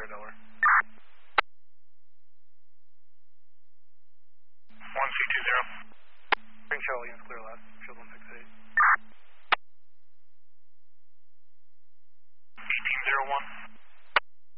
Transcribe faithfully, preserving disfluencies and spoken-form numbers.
Delaware. one C two zero. Green Charlie, units clear last. Shield one six eight. eighteen zero one.